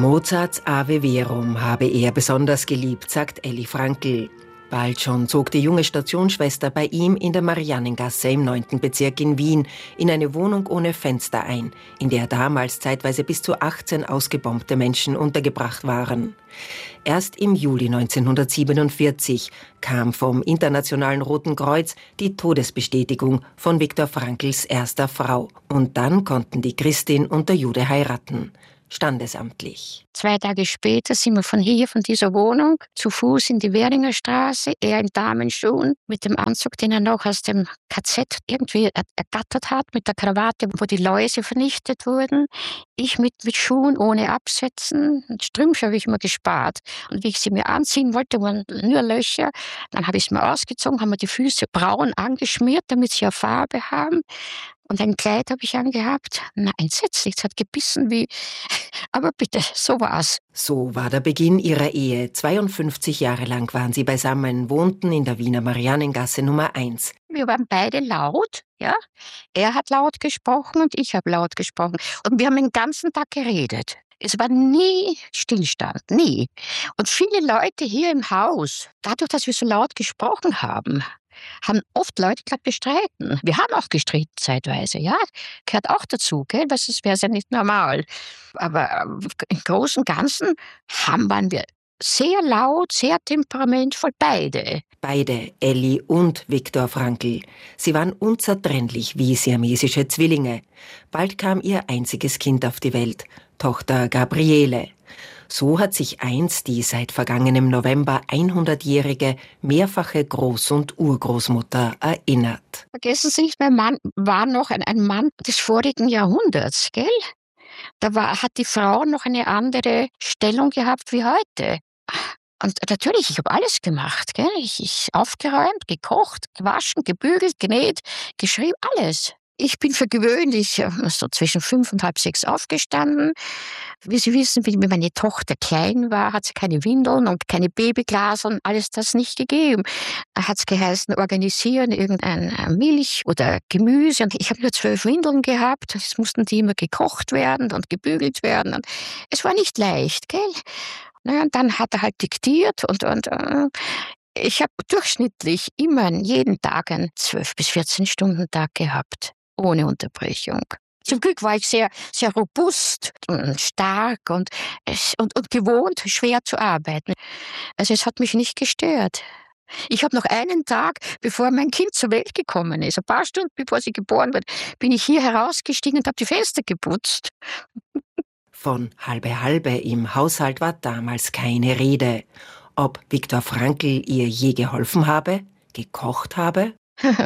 Mozarts Ave Verum habe er besonders geliebt, sagt Elli Frankl. Bald schon zog die junge Stationsschwester bei ihm in der Mariannengasse im 9. Bezirk in Wien in eine Wohnung ohne Fenster ein, in der damals zeitweise bis zu 18 ausgebombte Menschen untergebracht waren. Erst im Juli 1947 kam vom Internationalen Roten Kreuz die Todesbestätigung von Viktor Frankls erster Frau. Und dann konnten die Christin und der Jude heiraten. Standesamtlich. 2 Tage später sind wir von dieser Wohnung zu Fuß in die Währinger Straße, er in Damenschuhen mit dem Anzug, den er noch aus dem KZ irgendwie ergattert hat, mit der Krawatte, wo die Läuse vernichtet wurden. Ich mit Schuhen ohne Absätzen. Strümpfe habe ich immer gespart. Und wie ich sie mir anziehen wollte, waren nur Löcher. Dann habe ich es mir ausgezogen, haben wir die Füße braun angeschmiert, damit sie ja Farbe haben. Und ein Kleid habe ich angehabt. Na, entsetzlich, es hat gebissen wie... Aber bitte, so war's. So war der Beginn ihrer Ehe. 52 Jahre lang waren sie beisammen, wohnten in der Wiener Mariannengasse Nummer 1. Wir waren beide laut, ja. Er hat laut gesprochen und ich habe laut gesprochen. Und wir haben den ganzen Tag geredet. Es war nie Stillstand, nie. Und viele Leute hier im Haus, dadurch, dass wir so laut gesprochen haben oft Leute gerade gestritten. Wir haben auch gestritten zeitweise, ja. Gehört auch dazu, gell, weil sonst wäre es ja nicht normal. Aber im Großen und Ganzen waren wir sehr laut, sehr temperamentvoll, beide. Beide, Elli und Viktor Frankl. Sie waren unzertrennlich wie siamesische Zwillinge. Bald kam ihr einziges Kind auf die Welt, Tochter Gabriele. So hat sich einst die seit vergangenem November 100-jährige mehrfache Groß- und Urgroßmutter erinnert. Vergessen Sie nicht, mein Mann war noch ein Mann des vorigen Jahrhunderts, gell? Hat die Frau noch eine andere Stellung gehabt wie heute. Und natürlich, ich habe alles gemacht, gell? Ich aufgeräumt, gekocht, gewaschen, gebügelt, genäht, geschrieben, alles. Ich bin für gewöhnlich so zwischen 5 und halb 6 aufgestanden. Wie Sie wissen, wie meine Tochter klein war, hat sie keine Windeln und keine Babyglaseln, alles das nicht gegeben. Hat es geheißen, organisieren irgendein Milch oder Gemüse. Und ich habe nur 12 Windeln gehabt. Es mussten die immer gekocht werden und gebügelt werden. Und es war nicht leicht, gell? Naja, und dann hat er halt diktiert und ich habe durchschnittlich immer jeden Tag einen 12 bis 14 Stunden Tag gehabt. Ohne Unterbrechung. Zum Glück war ich sehr, sehr robust und stark und gewohnt, schwer zu arbeiten. Also es hat mich nicht gestört. Ich habe noch einen Tag, bevor mein Kind zur Welt gekommen ist, ein paar Stunden bevor sie geboren wird, bin ich hier herausgestiegen und habe die Fenster geputzt. Von Halbe-Halbe im Haushalt war damals keine Rede. Ob Viktor Frankl ihr je geholfen habe, gekocht habe?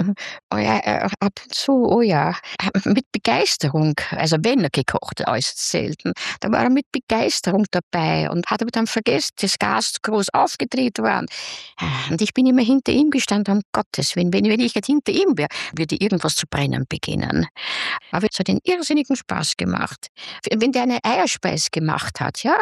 Oh ja, ab und zu, oh ja. Mit Begeisterung. Also wenn er gekocht hat, äußerst selten. Da war er mit Begeisterung dabei und hat aber dann vergessen, das Gas groß aufgedreht war. Und ich bin immer hinter ihm gestanden, um Gottes Willen. Wenn ich jetzt hinter ihm wäre, würde irgendwas zu brennen beginnen. Aber es hat einen irrsinnigen Spaß gemacht. Wenn der eine Eierspeise gemacht hat, ja,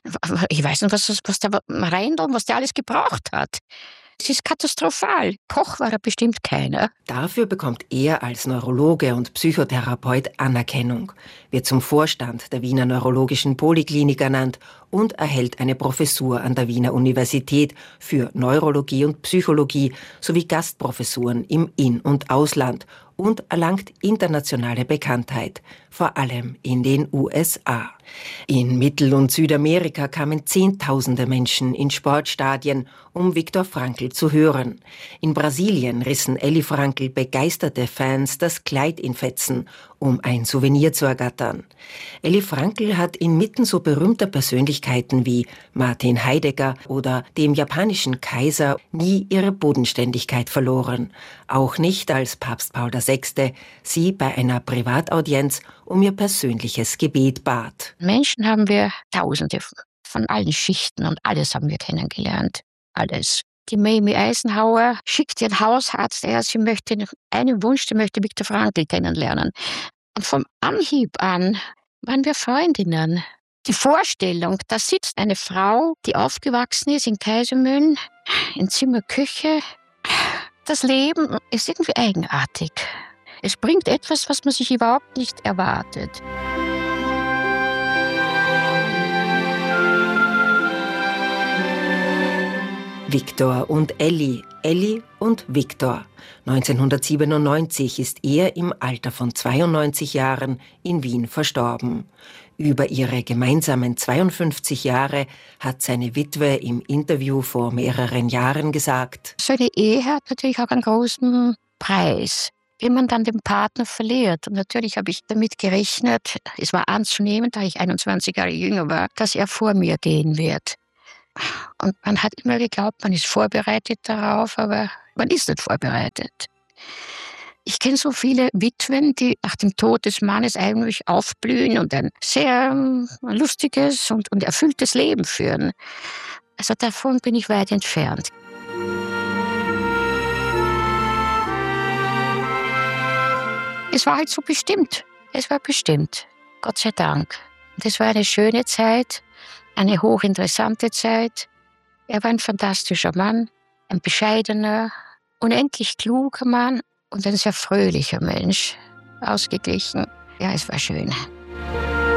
ich weiß nicht, was der Reindl, was der alles gebraucht hat. Es ist katastrophal. Koch war er bestimmt keiner. Dafür bekommt er als Neurologe und Psychotherapeut Anerkennung, wird zum Vorstand der Wiener Neurologischen Poliklinik ernannt und erhält eine Professur an der Wiener Universität für Neurologie und Psychologie sowie Gastprofessuren im In- und Ausland und erlangt internationale Bekanntheit, vor allem in den USA. In Mittel- und Südamerika kamen Zehntausende Menschen in Sportstadien, um Viktor Frankl zu hören. In Brasilien rissen Elli Frankl begeisterte Fans das Kleid in Fetzen, um ein Souvenir zu ergattern. Elli Frankl hat inmitten so berühmter Persönlichkeiten wie Martin Heidegger oder dem japanischen Kaiser nie ihre Bodenständigkeit verloren. Auch nicht, als Papst Paul VI. Sie bei einer Privataudienz um ihr persönliches Gebet bat. Menschen haben wir Tausende von allen Schichten und alles haben wir kennengelernt. Alles. Die Mamie Eisenhower schickt ihren Hausarzt, sie möchte einen Wunsch, sie möchte Viktor Frankl kennenlernen. Und vom Anhieb an waren wir Freundinnen. Die Vorstellung, da sitzt eine Frau, die aufgewachsen ist in Kaisermühlen, in Zimmer, Küche. Das Leben ist irgendwie eigenartig. Es bringt etwas, was man sich überhaupt nicht erwartet. Viktor und Elli, Elli und Viktor. 1997 ist er im Alter von 92 Jahren in Wien verstorben. Über ihre gemeinsamen 52 Jahre hat seine Witwe im Interview vor mehreren Jahren gesagt: So eine Ehe hat natürlich auch einen großen Preis, wenn man dann den Partner verliert. Und natürlich habe ich damit gerechnet, es war anzunehmen, da ich 21 Jahre jünger war, dass er vor mir gehen wird. Und man hat immer geglaubt, man ist vorbereitet darauf, aber man ist nicht vorbereitet. Ich kenne so viele Witwen, die nach dem Tod des Mannes eigentlich aufblühen und ein sehr lustiges und erfülltes Leben führen. Also davon bin ich weit entfernt. Es war halt so bestimmt. Es war bestimmt. Gott sei Dank. Und es war eine schöne Zeit, eine hochinteressante Zeit. Er war ein fantastischer Mann, ein bescheidener, unendlich kluger Mann und ein sehr fröhlicher Mensch. Ausgeglichen. Ja, es war schön.